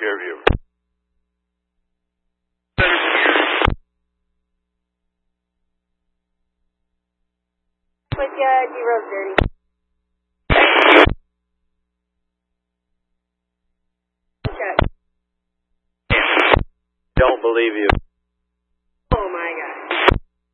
care of you. With you, D-Rose Dirty. Don't believe you.